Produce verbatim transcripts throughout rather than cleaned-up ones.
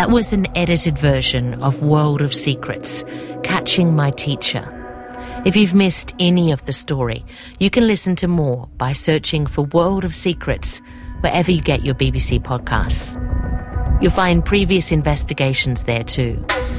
That was an edited version of World of Secrets, Catching My Teacher. If you've missed any of the story, you can listen to more by searching for World of Secrets wherever you get your B B C podcasts. You'll find previous investigations there too.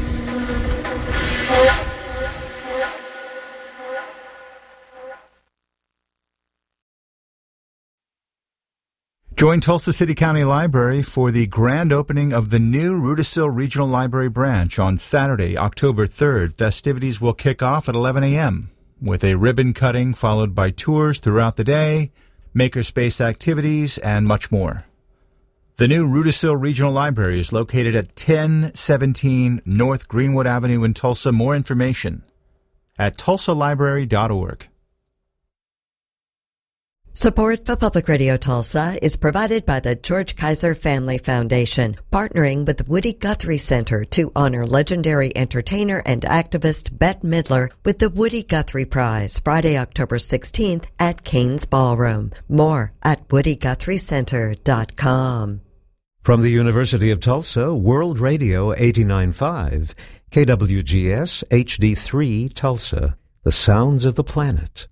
Join Tulsa City County Library for the grand opening of the new Rudisill Regional Library branch on Saturday, October third. Festivities will kick off at eleven a.m. with a ribbon cutting followed by tours throughout the day, makerspace activities, and much more. The new Rudisill Regional Library is located at ten seventeen North Greenwood Avenue in Tulsa. More information at tulsa library dot org. Support for Public Radio Tulsa is provided by the George Kaiser Family Foundation, partnering with the Woody Guthrie Center to honor legendary entertainer and activist Bette Midler with the Woody Guthrie Prize, Friday, October sixteenth at Kane's Ballroom. More at woody guthrie center dot com. From the University of Tulsa, World Radio eighty-nine point five, K W G S H D three Tulsa, the sounds of the planet.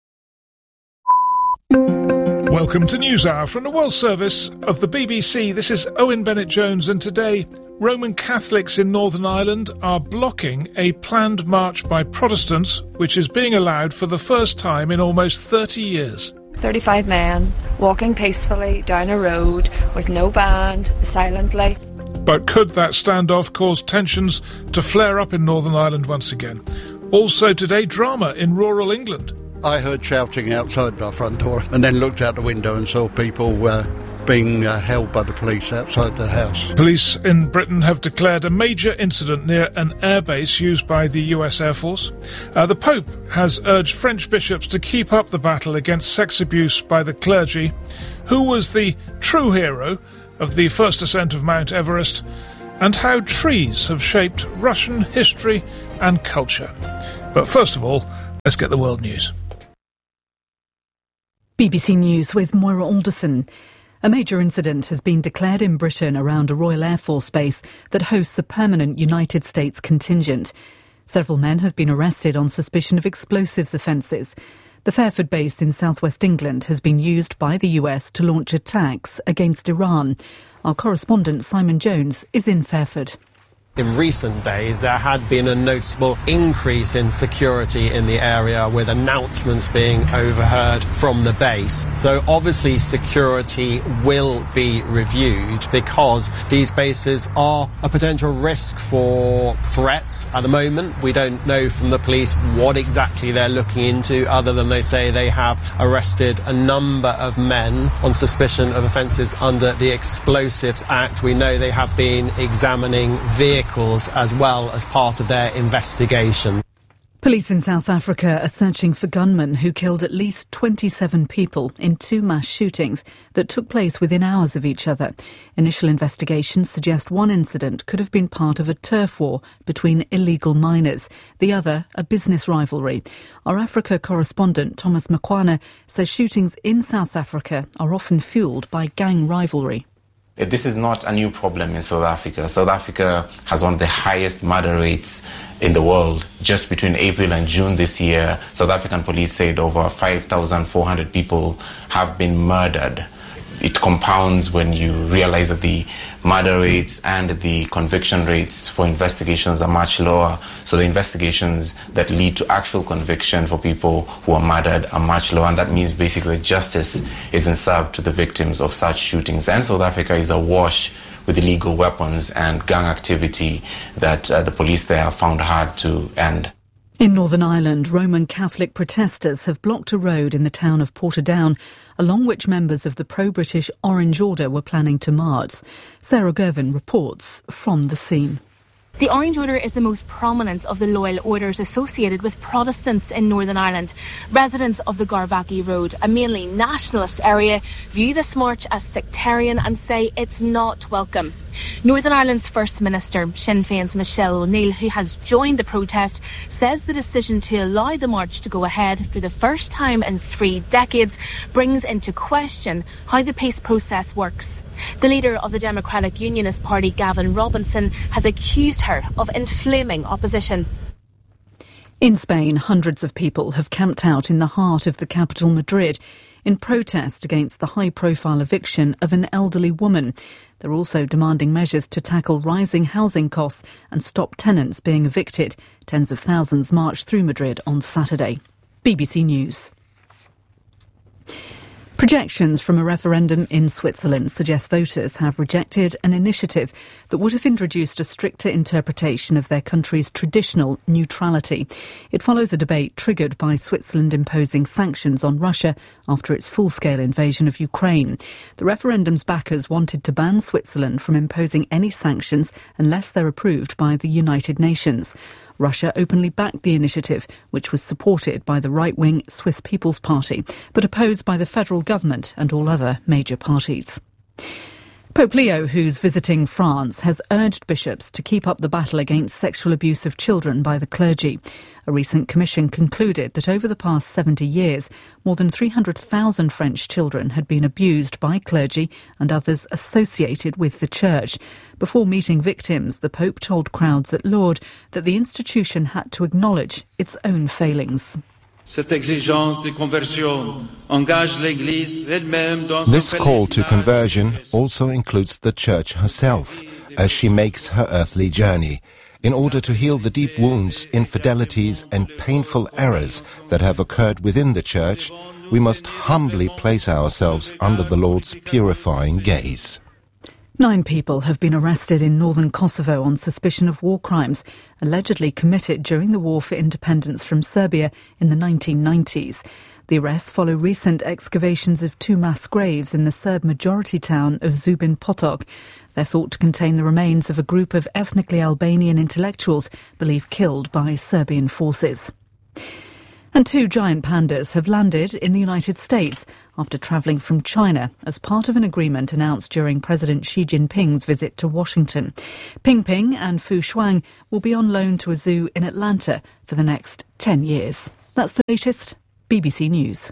Welcome to NewsHour from the World Service of the B B C. This is Owen Bennett-Jones, and today Roman Catholics in Northern Ireland are blocking a planned march by Protestants, which is being allowed for the first time in almost thirty years. thirty-five men walking peacefully down a road with no band, silently. But could that standoff cause tensions to flare up in Northern Ireland once again? Also today, drama in rural England. I heard shouting outside our front door and then looked out the window and saw people uh, being uh, held by the police outside the house. Police in Britain have declared a major incident near an airbase used by the U S Air Force. Uh, the Pope has urged French bishops to keep up the battle against sex abuse by the clergy. Who was the true hero of the first ascent of Mount Everest? And how trees have shaped Russian history and culture. But first of all, let's get the world news. B B C News with Moira Alderson. A major incident has been declared in Britain around a Royal Air Force base that hosts a permanent United States contingent. Several men have been arrested on suspicion of explosives offences. The Fairford base in southwest England has been used by the U S to launch attacks against Iran. Our correspondent Simon Jones is in Fairford. In recent days, there had been a noticeable increase in security in the area, with announcements being overheard from the base. So obviously security will be reviewed because these bases are a potential risk for threats. At the moment, we don't know from the police what exactly they're looking into, other than they say they have arrested a number of men on suspicion of offences under the Explosives Act. We know they have been examining vehicles as well as part of their investigation. Police in South Africa are searching for gunmen who killed at least twenty-seven people in two mass shootings that took place within hours of each other. Initial investigations suggest one incident could have been part of a turf war between illegal miners, the other a business rivalry. Our Africa correspondent Thomas Makwana says shootings in South Africa are often fuelled by gang rivalry. This is not a new problem in South Africa. South Africa has one of the highest murder rates in the world. Just between April and June this year, South African police said over five thousand four hundred people have been murdered. It compounds when you realize that the murder rates and the conviction rates for investigations are much lower. So the investigations that lead to actual conviction for people who are murdered are much lower. And that means basically justice isn't served to the victims of such shootings. And South Africa is awash with illegal weapons and gang activity that uh, the police there have found hard to end. In Northern Ireland, Roman Catholic protesters have blocked a road in the town of Portadown, along which members of the pro-British Orange Order were planning to march. Sarah Gervin reports from the scene. The Orange Order is the most prominent of the loyal orders associated with Protestants in Northern Ireland. Residents of the Garvaghy Road, a mainly nationalist area, view this march as sectarian and say it's not welcome. Northern Ireland's First Minister, Sinn Féin's Michelle O'Neill, who has joined the protest, says the decision to allow the march to go ahead for the first time in three decades brings into question how the peace process works. The leader of the Democratic Unionist Party, Gavin Robinson, has accused her of inflaming opposition. In Spain, hundreds of people have camped out in the heart of the capital, Madrid, in protest against the high-profile eviction of an elderly woman. They're also demanding measures to tackle rising housing costs and stop tenants being evicted. Tens of thousands marched through Madrid on Saturday. B B C News. Projections from a referendum in Switzerland suggest voters have rejected an initiative that would have introduced a stricter interpretation of their country's traditional neutrality. It follows a debate triggered by Switzerland imposing sanctions on Russia after its full-scale invasion of Ukraine. The referendum's backers wanted to ban Switzerland from imposing any sanctions unless they're approved by the United Nations. Russia openly backed the initiative, which was supported by the right-wing Swiss People's Party, but opposed by the federal government and all other major parties. Pope Leo, who's visiting France, has urged bishops to keep up the battle against sexual abuse of children by the clergy. A recent commission concluded that over the past seventy years, more than three hundred thousand French children had been abused by clergy and others associated with the church. Before meeting victims, the Pope told crowds at Lourdes that the institution had to acknowledge its own failings. This call to conversion also includes the Church herself, as she makes her earthly journey, in order to heal the deep wounds, infidelities and painful errors that have occurred within the Church. We must humbly place ourselves under the Lord's purifying gaze. Nine people have been arrested in northern Kosovo on suspicion of war crimes, allegedly committed during the war for independence from Serbia in the nineteen nineties. The arrests follow recent excavations of two mass graves in the Serb-majority town of Zubin Potok. They're thought to contain the remains of a group of ethnically Albanian intellectuals believed killed by Serbian forces. And two giant pandas have landed in the United States after travelling from China as part of an agreement announced during President Xi Jinping's visit to Washington. Ping Ping and Fu Shuang will be on loan to a zoo in Atlanta for the next ten years. That's the latest. B B C News.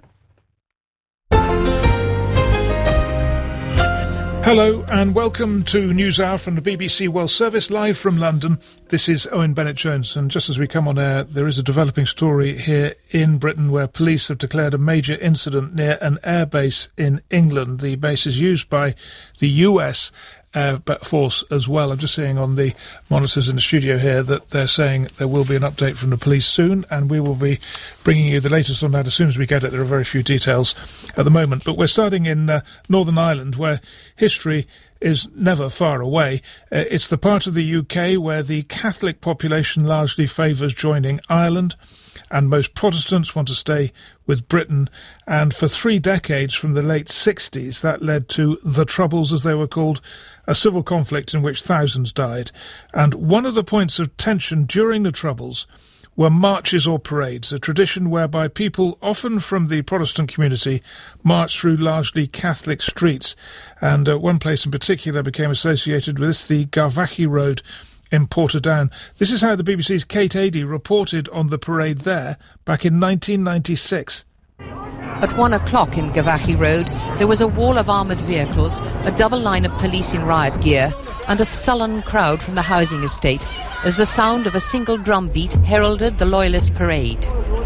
Hello and welcome to NewsHour from the B B C World Service, live from London. This is Owen Bennett-Jones, and just as we come on air, there is a developing story here in Britain where police have declared a major incident near an airbase in England. The base is used by the U S Air Force as well. I'm just seeing on the monitors in the studio here that they're saying there will be an update from the police soon, and we will be bringing you the latest on that as soon as we get it. There are very few details at the moment, but we're starting in uh, Northern Ireland, where history is never far away. Uh, it's the part of the U K where the Catholic population largely favours joining Ireland, and most Protestants want to stay with Britain. And for three decades, from the late sixties, that led to the Troubles, as they were called, a civil conflict in which thousands died. And one of the points of tension during the Troubles were marches or parades, a tradition whereby people, often from the Protestant community, marched through largely Catholic streets. And uh, one place in particular became associated with this, the Garvaghy Road in Portadown. This is how the B B C's Kate Adie reported on the parade there back in nineteen ninety-six. At one o'clock in Garvaghy Road, there was a wall of armoured vehicles, a double line of police in riot gear, and a sullen crowd from the housing estate as the sound of a single drum beat heralded the Loyalist parade.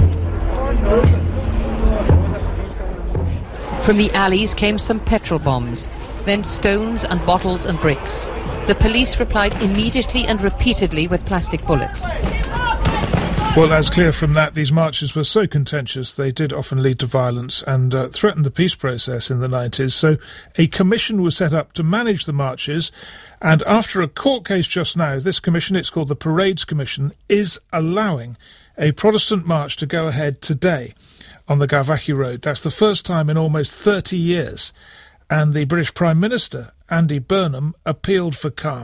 From the alleys came some petrol bombs, then stones and bottles and bricks. The police replied immediately and repeatedly with plastic bullets. Well, as clear from that, these marches were so contentious they did often lead to violence and uh, threatened the peace process in the nineties. So a commission was set up to manage the marches, and after a court case just now, this commission, it's called the Parades Commission, is allowing a Protestant march to go ahead today on the Garvaghy Road. That's the first time in almost thirty years, and the British Prime Minister, Andy Burnham, appealed for calm.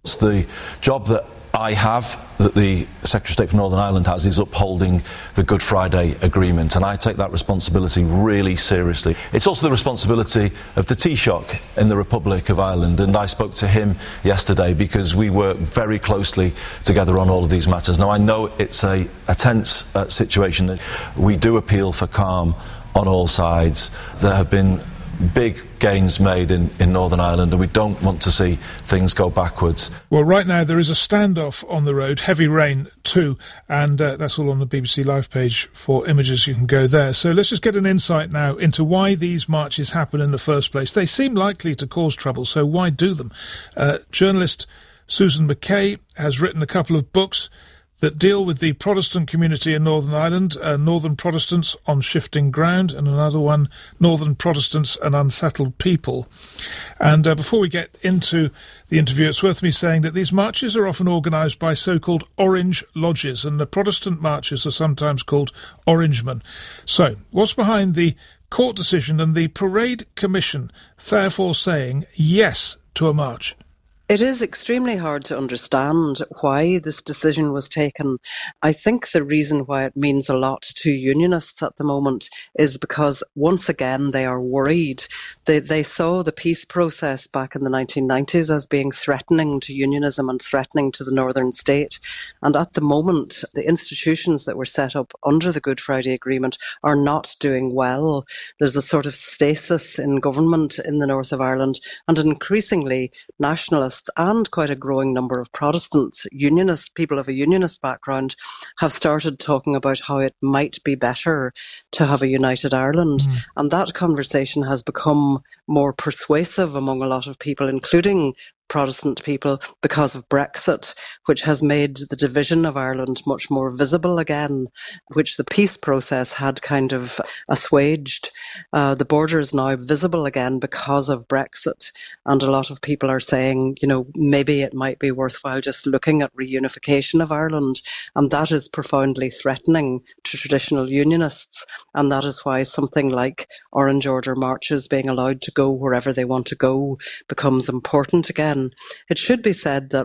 It's the job that I have, that the Secretary of State for Northern Ireland has, is upholding the Good Friday Agreement, and I take that responsibility really seriously. It's also the responsibility of the Taoiseach in the Republic of Ireland, and I spoke to him yesterday because we work very closely together on all of these matters. Now, I know it's a, a tense uh, situation. We do appeal for calm on all sides. There have been big gains made in, in Northern Ireland, and we don't want to see things go backwards. Well, right now there is a standoff on the road, heavy rain too, and uh, that's all on the B B C Live page for images. You can go there. So let's just get an insight now into why these marches happen in the first place. They seem likely to cause trouble, so why do them? Uh, journalist Susan McKay has written a couple of books that deal with the Protestant community in Northern Ireland, uh, Northern Protestants on Shifting Ground, and another one, Northern Protestants and Unsettled People. And uh, before we get into the interview, it's worth me saying that these marches are often organised by so-called Orange Lodges, and the Protestant marches are sometimes called Orangemen. So, what's behind the court decision and the Parade Commission therefore saying yes to a march? It is extremely hard to understand why this decision was taken. I think the reason why it means a lot to unionists at the moment is because, once again, they are worried. They, they saw the peace process back in the nineteen nineties as being threatening to unionism and threatening to the Northern state. And at the moment, the institutions that were set up under the Good Friday Agreement are not doing well. There's a sort of stasis in government in the north of Ireland, and increasingly nationalists and quite a growing number of Protestants, unionists, people of a unionist background, have started talking about how it might be better to have a united Ireland. Mm. And that conversation has become more persuasive among a lot of people, including Protestant people, because of Brexit, which has made the division of Ireland much more visible again, which the peace process had kind of assuaged. Uh, the border is now visible again because of Brexit, and a lot of people are saying, you know, maybe it might be worthwhile just looking at reunification of Ireland, and that is profoundly threatening to traditional unionists, and that is why something like Orange Order marches being allowed to go wherever they want to go becomes important again. It should be said that,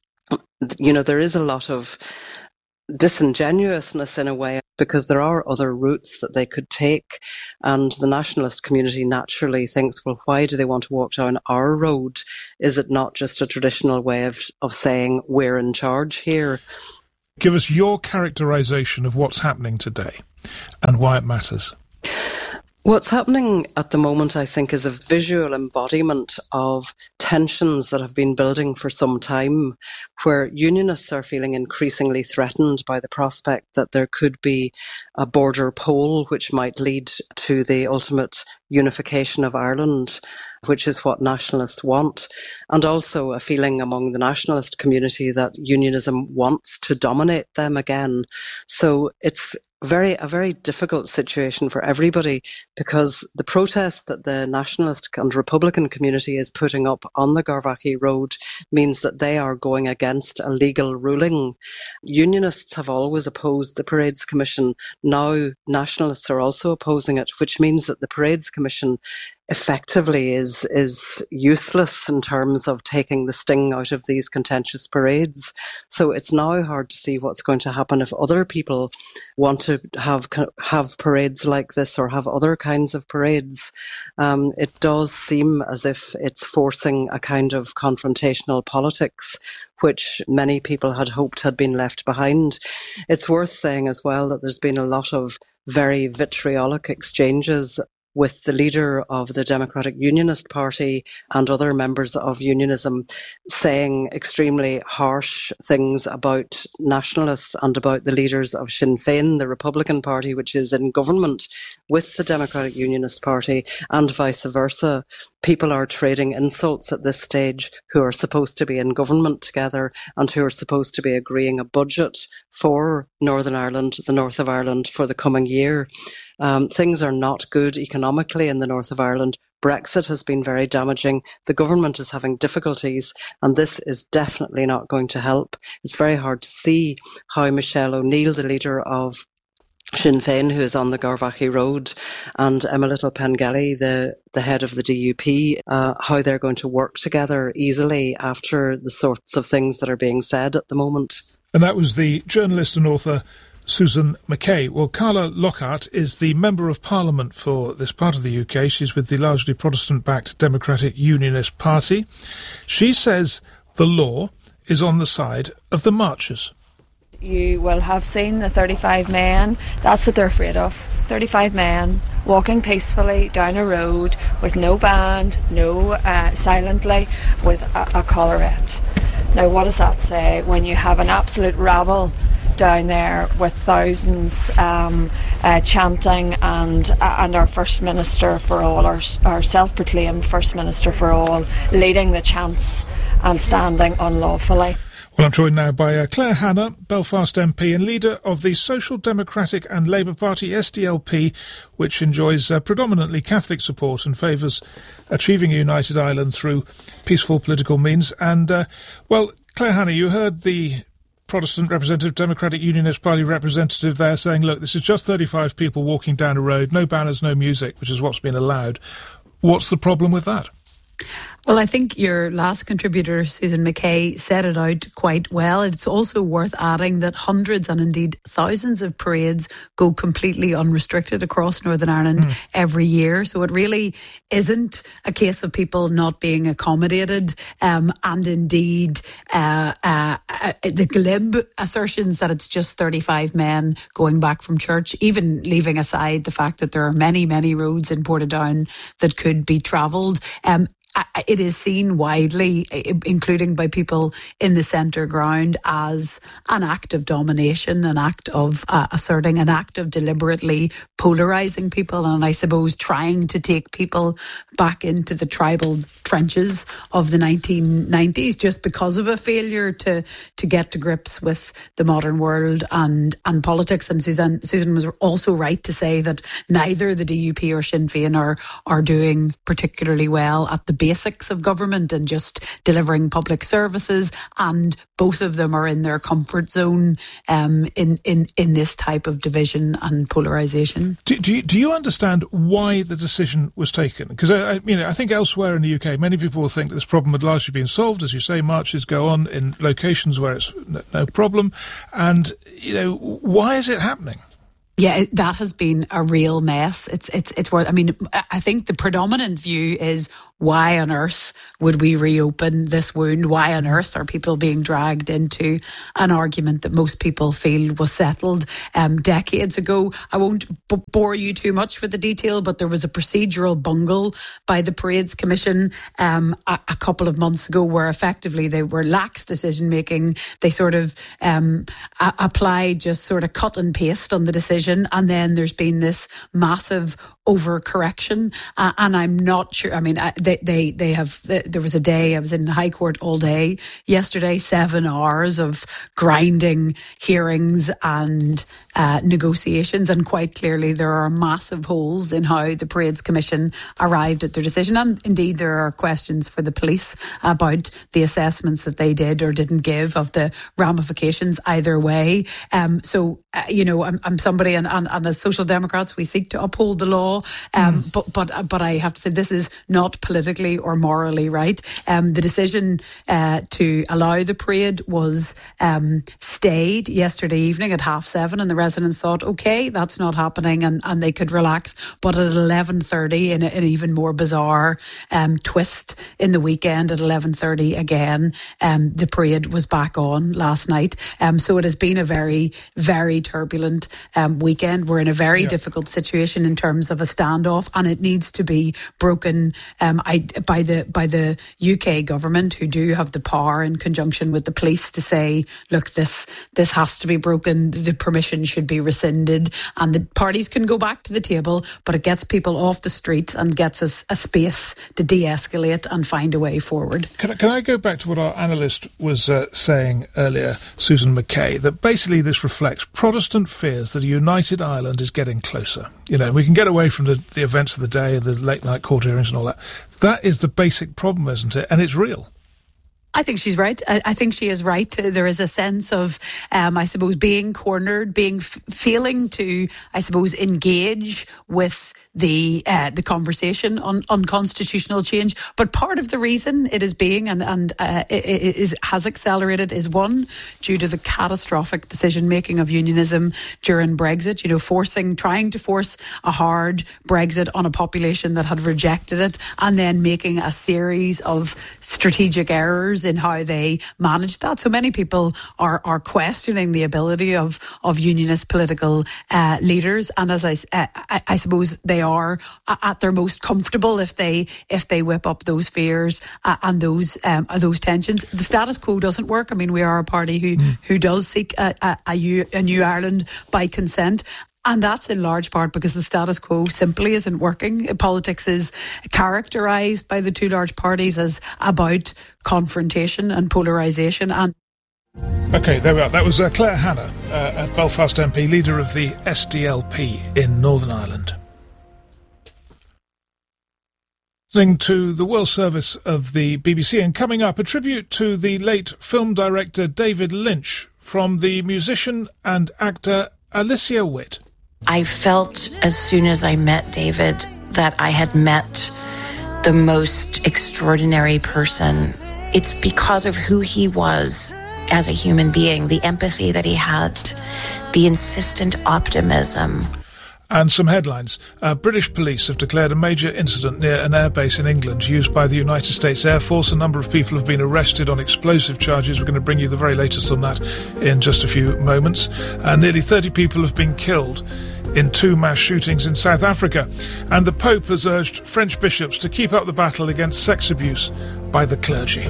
you know, there is a lot of disingenuousness in a way, because there are other routes that they could take, and the nationalist community naturally thinks, well, why do they want to walk down our road? Is it not just a traditional way of, of saying we're in charge here? Give us your characterisation of what's happening today and why it matters. What's happening at the moment, I think, is a visual embodiment of tensions that have been building for some time, where unionists are feeling increasingly threatened by the prospect that there could be a border poll which might lead to the ultimate unification of Ireland, which is what nationalists want, and also a feeling among the nationalist community that unionism wants to dominate them again. So it's very a very difficult situation for everybody, because the protest that the nationalist and Republican community is putting up on the Garvaghy Road means that they are going against a legal ruling. Unionists have always opposed the Parades Commission. Now nationalists are also opposing it, which means that the Parades Commission effectively is is useless in terms of taking the sting out of these contentious parades. So it's now hard to see what's going to happen if other people want to have have parades like this or have other kinds of parades. Um, it does seem as if it's forcing a kind of confrontational politics, which many people had hoped had been left behind. It's worth saying as well that there's been a lot of very vitriolic exchanges with the leader of the Democratic Unionist Party and other members of unionism, saying extremely harsh things about nationalists and about the leaders of Sinn Féin, the Republican Party, which is in government with the Democratic Unionist Party, and vice versa. People are trading insults at this stage who are supposed to be in government together and who are supposed to be agreeing a budget for Northern Ireland, the north of Ireland, for the coming year. Um, things are not good economically in the north of Ireland. Brexit has been very damaging. The government is having difficulties, and this is definitely not going to help. It's very hard to see how Michelle O'Neill, the leader of Sinn Féin, who is on the Garvaghy Road, and Emma Little-Pengelly, the, the head of the D U P, uh, how they're going to work together easily after the sorts of things that are being said at the moment. And that was the journalist and author Susan Mackay. Well, Carla Lockhart is the Member of Parliament for this part of the U K. She's with the largely Protestant-backed Democratic Unionist Party. She says the law is on the side of the marchers. You will have seen the thirty-five men. That's what they're afraid of. thirty-five men walking peacefully down a road with no band, no uh, silently, with a, a collarette. Now, what does that say when you have an absolute rabble down there with thousands um, uh, chanting, and uh, and our First Minister for all, our, our self-proclaimed First Minister for all, leading the chants and standing unlawfully? Well, I'm joined now by uh, Claire Hanna, Belfast M P and leader of the Social Democratic and Labour Party, S D L P, which enjoys uh, predominantly Catholic support and favours achieving a united Ireland through peaceful political means. And, uh, well, Claire Hanna, you heard the Protestant representative, Democratic Unionist Party representative there saying, look, this is just thirty-five people walking down a road, no banners, no music, which is what's been allowed. What's the problem with that? Well, I think your last contributor, Susan Mackay, set it out quite well. It's also worth adding that hundreds and indeed thousands of parades go completely unrestricted across Northern Ireland mm. every year. So it really isn't a case of people not being accommodated. Um, and indeed, uh, uh, uh, the glib assertions that it's just thirty-five men going back from church, even leaving aside the fact that there are many, many roads in Portadown that could be travelled. Um, It is seen widely, including by people in the centre ground, as an act of domination, an act of uh, asserting, an act of deliberately polarising people, and I suppose trying to take people back into the tribal trenches of the nineteen nineties just because of a failure to to get to grips with the modern world and, and politics. And Susan, Susan was also right to say that neither the D U P or Sinn Féin are, are doing particularly well at the basics of government and just delivering public services, and both of them are in their comfort zone um, in, in, in this type of division and polarisation. Do, do, you, do you understand why the decision was taken? Because I, I, you know, I think elsewhere in the U K, many people will think that this problem had largely been solved. As you say, marches go on in locations where it's no, no problem. And, you know, why is it happening? Yeah, that has been a real mess. It's it's it's worth. I mean, I think the predominant view is, why on earth would we reopen this wound? Why on earth are people being dragged into an argument that most people feel was settled um, decades ago? I won't b- bore you too much with the detail, but there was a procedural bungle by the Parades Commission um, a, a couple of months ago where effectively they were lax decision making. They sort of um, a- applied just sort of cut and paste on the decision, and then there's been this massive overcorrection, uh, and I'm not sure. I mean, I, they they they have. There was a day I was in the High Court all day yesterday, seven hours of grinding hearings and uh, negotiations, and quite clearly there are massive holes in how the Parades Commission arrived at their decision, and indeed there are questions for the police about the assessments that they did or didn't give of the ramifications either way. Um, so uh, you know, I'm, I'm somebody, and, and, and as Social Democrats we seek to uphold the law. Um, mm. But but but I have to say this is not politically or morally right. Um, the decision uh, to allow the parade was um, stayed yesterday evening at half seven, and the residents thought, OK, that's not happening, and, and they could relax. But at eleven thirty, in a, an even more bizarre um, twist in the weekend, at eleven thirty again, um, the parade was back on last night. Um, so it has been a very, very turbulent um, weekend. We're in a very yeah. difficult situation in terms of a standoff, and it needs to be broken um, I, by the by the U K government, who do have the power in conjunction with the police to say, look, this this has to be broken, the permission should be rescinded, and the parties can go back to the table, but it gets people off the streets and gets us a space to de-escalate and find a way forward. Can I, can I go back to what our analyst was uh, saying earlier, Susan Mackay, that basically this reflects Protestant fears that a united Ireland is getting closer. You know, we can get away from the, the events of the day, the late night court hearings and all that. That is the basic problem, isn't it? And it's real. I think she's right. I, I think she is right. There is a sense of, um, I suppose, being cornered, being f- failing to, I suppose, engage with the uh, the conversation on, on constitutional change. But part of the reason it is being and and uh, it, it is has accelerated is one, due to the catastrophic decision making of unionism during Brexit. You know, forcing, trying to force a hard Brexit on a population that had rejected it, and then making a series of strategic errors in how they managed that. So many people are are questioning the ability of of unionist political uh, leaders, and as I, uh, I I suppose they are at their most comfortable if they if they whip up those fears uh, and those um, those tensions. The status quo doesn't work. I mean, we are a party who mm. who does seek a, a, a, a new Ireland by consent. And that's in large part because the status quo simply isn't working. Politics is characterised by the two large parties as about confrontation and polarisation. And OK, there we are. That was uh, Claire Hanna, uh, Belfast M P, leader of the S D L P in Northern Ireland. Listening to the World Service of the B B C, and coming up, a tribute to the late film director David Lynch from the musician and actor Alicia Witt. I felt as soon as I met David that I had met the most extraordinary person. It's because of who he was as a human being, the empathy that he had, the insistent optimism. And some headlines. Uh, British police have declared a major incident near an airbase in England used by the United States Air Force. A number of people have been arrested on explosive charges. We're going to bring you the very latest on that in just a few moments. Uh, nearly thirty people have been killed in two mass shootings in South Africa. And the Pope has urged French bishops to keep up the battle against sex abuse by the clergy.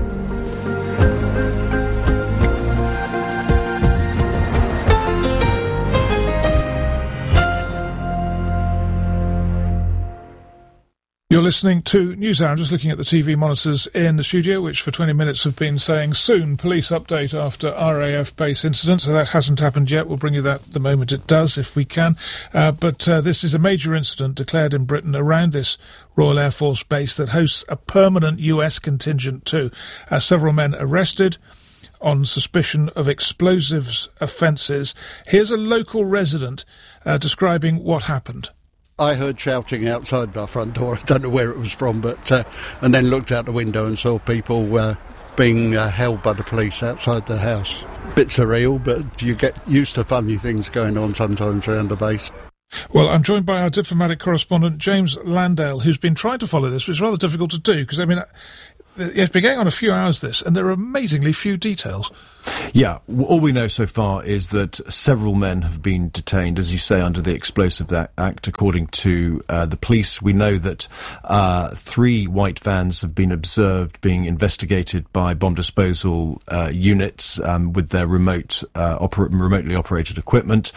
You're listening to NewsHour. I'm just looking at the T V monitors in the studio, which for twenty minutes have been saying soon police update after R A F base incident. So that hasn't happened yet. We'll bring you that the moment it does, if we can. Uh, but uh, this is a major incident declared in Britain around this Royal Air Force base that hosts a permanent U S contingent too. Uh, several men arrested on suspicion of explosives offences. Here's a local resident uh, describing what happened. I heard shouting outside our front door. I don't know where it was from, but uh, and then looked out the window and saw people uh, being uh, held by the police outside the house. Bit surreal, but you get used to funny things going on sometimes around the base. Well, I'm joined by our diplomatic correspondent, James Landale, who's been trying to follow this, but it's rather difficult to do, because, I mean, it's been going on a few hours, this, and there are amazingly few details. Yeah, all we know so far is that several men have been detained, as you say, under the Explosives Act, according to uh, the police. We know that uh, three white vans have been observed being investigated by bomb disposal uh, units um, with their remote, uh, oper- remotely operated equipment.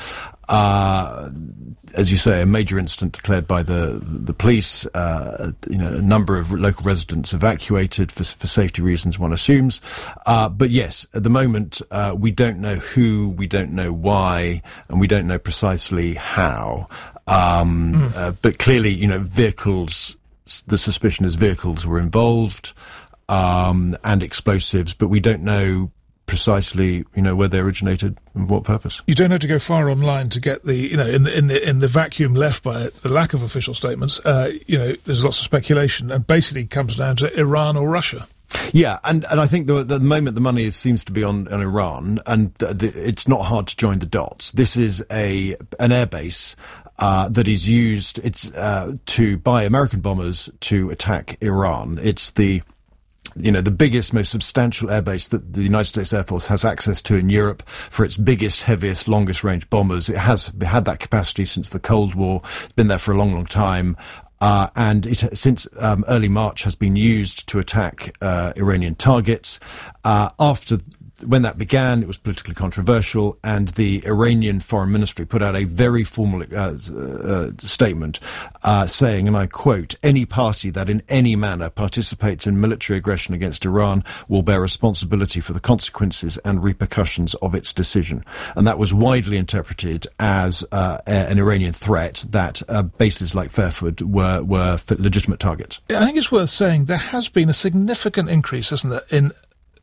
Uh, as you say, a major incident declared by the the police. Uh, you know, a number of local residents evacuated for, for safety reasons, one assumes. Uh, but yes, at the moment, uh, we don't know who, we don't know why, and we don't know precisely how. Um, mm. uh, but clearly, you know, vehicles. The suspicion is vehicles were involved, um, and explosives, but we don't know precisely, you know, where they originated and what purpose. You don't have to go far online to get the, you know, in the in the in the vacuum left by it, the lack of official statements. Uh, you know, there's lots of speculation, and basically comes down to Iran or Russia. Yeah, and, and I think the, the moment the money is, seems to be on, on Iran, and the, the, it's not hard to join the dots. This is a an airbase uh, that is used it's uh, to by American bombers to attack Iran. It's the You know, the biggest, most substantial airbase that the United States Air Force has access to in Europe for its biggest, heaviest, longest range bombers. It has had that capacity since the Cold War. It's been there for a long, long time. Uh, and it, since um, early March, has been used to attack uh, Iranian targets. Uh, after When that began, it was politically controversial, and the Iranian Foreign Ministry put out a very formal uh, uh, statement uh, saying, and I quote, "Any party that in any manner participates in military aggression against Iran will bear responsibility for the consequences and repercussions of its decision." And that was widely interpreted as uh, an Iranian threat that uh, bases like Fairford were, were legitimate targets. I think it's worth saying there has been a significant increase, hasn't there, in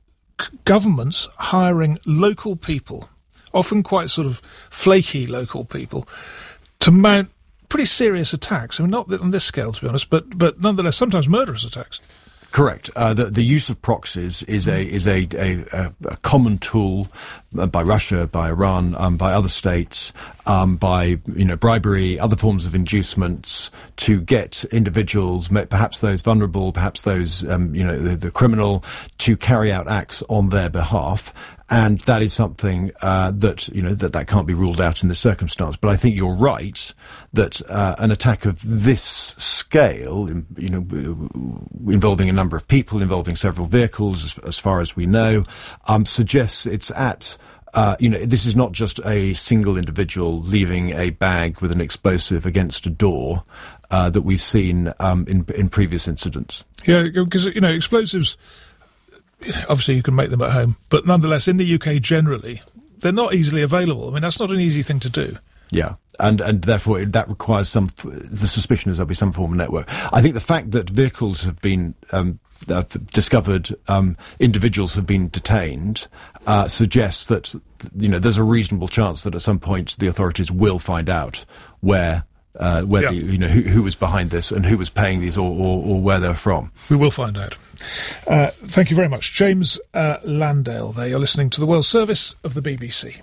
c- governments hiring local people, often quite sort of flaky local people, to mount pretty serious attacks. I mean, not on this scale, to be honest, but but nonetheless, sometimes murderous attacks. Correct. Uh, the, the use of proxies is a is a, a, a common tool uh, by Russia, by Iran, um, by other states, um, by you know bribery, other forms of inducements to get individuals, perhaps those vulnerable, perhaps those um, you know the, the criminal, to carry out acts on their behalf. And that is something uh, that you know that that can't be ruled out in this circumstance. But I think you're right that uh, an attack of this scale, you know, involving a number of people, involving several vehicles, as, as far as we know, um, suggests it's at. Uh, you know, this is not just a single individual leaving a bag with an explosive against a door uh, that we've seen um, in in previous incidents. Yeah, because you know explosives. Obviously, you can make them at home, but nonetheless, in the U K generally, they're not easily available. I mean, that's not an easy thing to do. Yeah, and and therefore it, that requires some. The suspicion is there'll be some form of network. I think the fact that vehicles have been um, uh, discovered, um, individuals have been detained, uh, suggests that you know there's a reasonable chance that at some point the authorities will find out where. Uh, where yeah. the, you know who, who was behind this and who was paying these, or, or, or where they're from. We will find out. Uh, thank you very much, James uh, Landale. There, you're listening to the World Service of the B B C.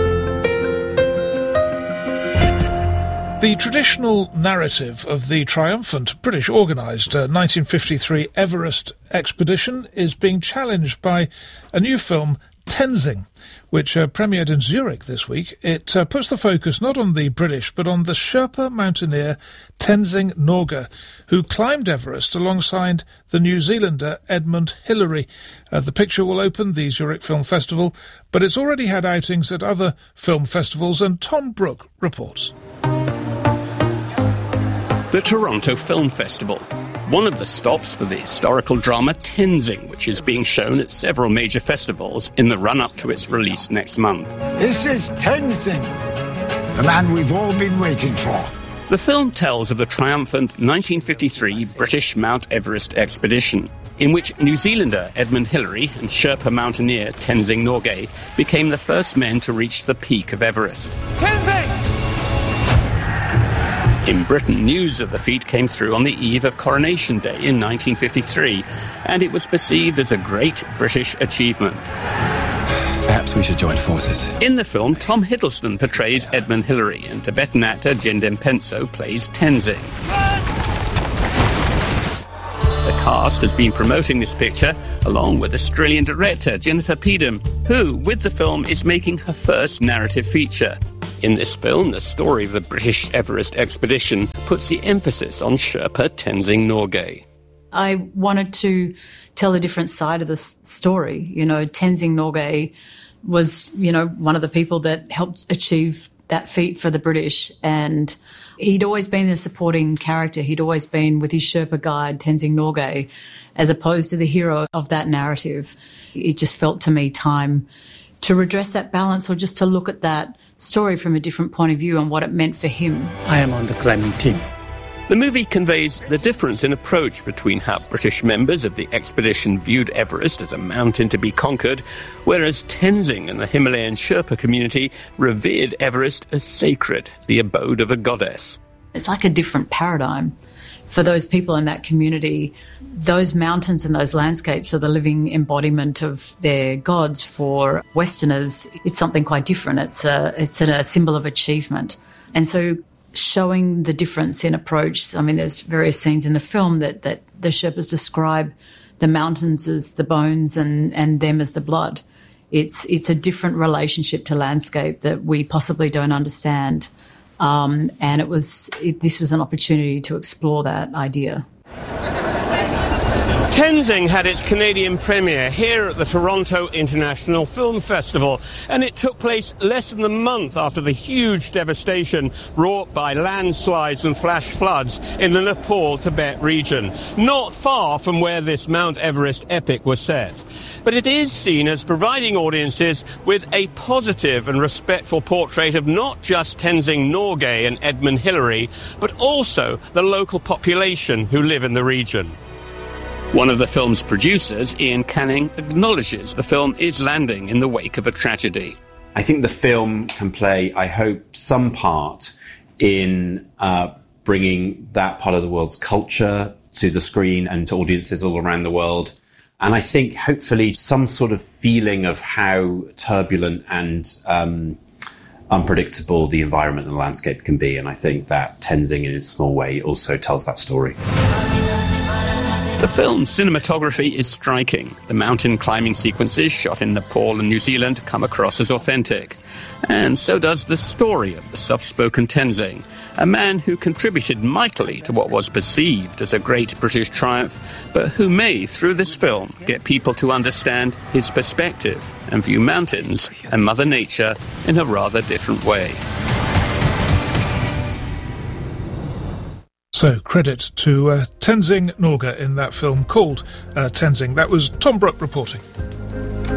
The traditional narrative of the triumphant British organised uh, nineteen fifty-three Everest expedition is being challenged by a new film, Tenzing, which uh, premiered in Zurich this week. It uh, puts the focus not on the British, but on the Sherpa mountaineer Tenzing Norgay, who climbed Everest alongside the New Zealander Edmund Hillary. Uh, the picture will open the Zurich Film Festival, but it's already had outings at other film festivals, and Tom Brooke reports. The Toronto Film Festival. One of the stops for the historical drama Tenzing, which is being shown at several major festivals in the run-up to its release next month. This is Tenzing, the man we've all been waiting for. The film tells of the triumphant nineteen fifty-three British Mount Everest expedition, in which New Zealander Edmund Hillary and Sherpa mountaineer Tenzing Norgay became the first men to reach the peak of Everest. Tenzing! In Britain, news of the feat came through on the eve of Coronation Day in nineteen fifty-three, and it was perceived as a great British achievement. Perhaps we should join forces. In the film, Tom Hiddleston portrays Edmund Hillary, and Tibetan actor Jendem Penso plays Tenzing. The cast has been promoting this picture, along with Australian director Jennifer Peedham, who, with the film, is making her first narrative feature. In this film, the story of the British Everest expedition puts the emphasis on Sherpa Tenzing Norgay. I wanted to tell a different side of this story. You know, Tenzing Norgay was, you know, one of the people that helped achieve that feat for the British, and he'd always been the supporting character. He'd always been with his Sherpa guide, Tenzing Norgay, as opposed to the hero of that narrative. It just felt to me time to redress that balance, or just to look at that story from a different point of view and what it meant for him. I am on the climbing team. The movie conveys the difference in approach between how British members of the expedition viewed Everest as a mountain to be conquered, whereas Tenzing and the Himalayan Sherpa community revered Everest as sacred, the abode of a goddess. It's like a different paradigm. For those people in that community, those mountains and those landscapes are the living embodiment of their gods. For Westerners, it's something quite different. It's a, it's a symbol of achievement. And so showing the difference in approach, I mean, there's various scenes in the film that, that the Sherpas describe the mountains as the bones and, and them as the blood. It's, it's a different relationship to landscape that we possibly don't understand. Um, and it was it, this was an opportunity to explore that idea. Tenzing had its Canadian premiere here at the Toronto International Film Festival, and it took place less than a month after the huge devastation wrought by landslides and flash floods in the Nepal-Tibet region, not far from where this Mount Everest epic was set. But it is seen as providing audiences with a positive and respectful portrait of not just Tenzing Norgay and Edmund Hillary, but also the local population who live in the region. One of the film's producers, Ian Canning, acknowledges the film is landing in the wake of a tragedy. I think the film can play, I hope, some part in uh, bringing that part of the world's culture to the screen and to audiences all around the world. And I think, hopefully, some sort of feeling of how turbulent and um, unpredictable the environment and the landscape can be. And I think that Tenzing, in its small way, also tells that story. The film's cinematography is striking. The mountain climbing sequences shot in Nepal and New Zealand come across as authentic. And so does the story of the soft-spoken Tenzing, a man who contributed mightily to what was perceived as a great British triumph, but who may, through this film, get people to understand his perspective and view mountains and Mother Nature in a rather different way. So, credit to uh, Tenzing Norgay in that film called uh, Tenzing. That was Tom Brooke reporting.